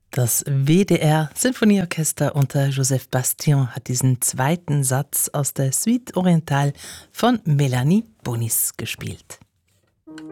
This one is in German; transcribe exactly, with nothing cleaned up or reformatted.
Das W D R-Sinfonieorchester unter Joseph Bastian hat diesen zweiten Satz aus der Suite Orientale von Melanie Bonis gespielt.